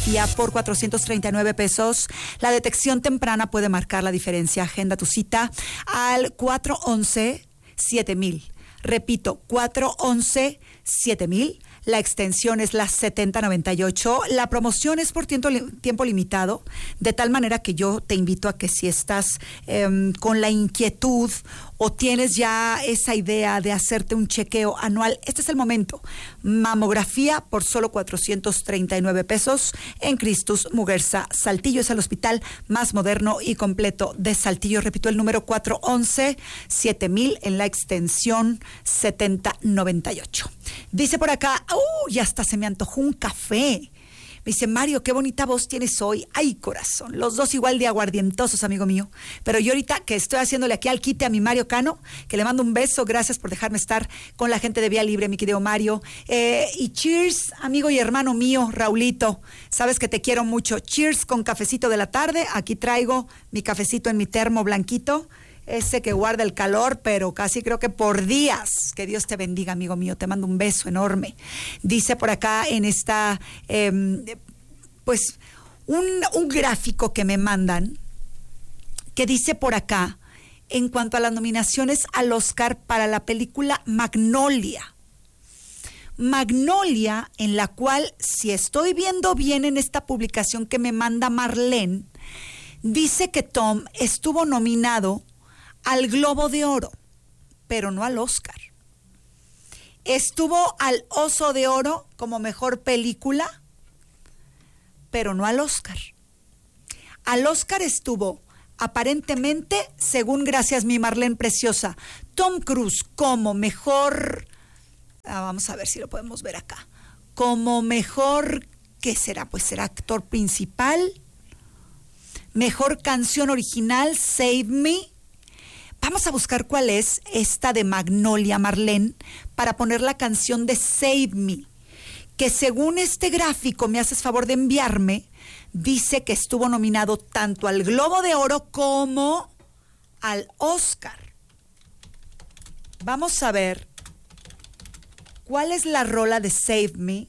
mamografía por 439 pesos. La detección temprana puede marcar la diferencia. Agenda tu cita al 411-7000. Repito, 411-7000. La extensión es la 7098. La promoción es por tiempo limitado, de tal manera que yo te invito a que si estás con la inquietud o tienes ya esa idea de hacerte un chequeo anual, este es el momento. Mamografía por solo 439 pesos en Cristus Muguerza, Saltillo. Es el hospital más moderno y completo de Saltillo. Repito, el número 411-7000 en la extensión 7098. Dice por acá, ya hasta se me antojó un café. Me dice, Mario, qué bonita voz tienes hoy. Ay, corazón, los dos igual de aguardientosos, amigo mío. Pero yo ahorita que estoy haciéndole aquí al quite a mi Mario Cano, que le mando un beso, gracias por dejarme estar con la gente de Vía Libre, mi querido Mario. Y cheers, amigo y hermano mío, Raulito. Sabes que te quiero mucho. Cheers con cafecito de la tarde. Aquí traigo mi cafecito en mi termo blanquito. Ese que guarda el calor, pero casi creo que por días. Que Dios te bendiga, amigo mío. Te mando un beso enorme. Dice por acá en esta, un gráfico que me mandan, que dice por acá, en cuanto a las nominaciones al Oscar para la película Magnolia. Magnolia, en la cual, si estoy viendo bien en esta publicación que me manda Marlene, dice que Tom estuvo nominado al Globo de Oro, pero no al Oscar. Estuvo al Oso de Oro como mejor película, pero no al Oscar. Al Oscar estuvo, aparentemente, según gracias mi Marlene preciosa, Tom Cruise como mejor, vamos a ver si lo podemos ver acá, como mejor, ¿qué será? Pues será actor principal, mejor canción original, Save Me. Vamos a buscar cuál es esta de Magnolia, Marlene, para poner la canción de Save Me, que según este gráfico me haces favor de enviarme, dice que estuvo nominado tanto al Globo de Oro como al Oscar. Vamos a ver cuál es la rola de Save Me,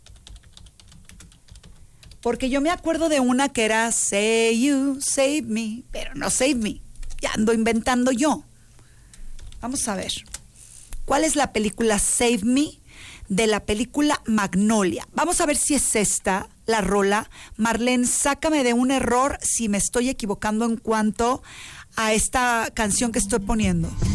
porque yo me acuerdo de una que era Say You, Save Me, pero no Save Me. Ya ando inventando yo. Vamos a ver. ¿Cuál es la película Save Me de la película Magnolia? Vamos a ver si es esta la rola. Marlene, sácame de un error si me estoy equivocando en cuanto a esta canción que estoy poniendo.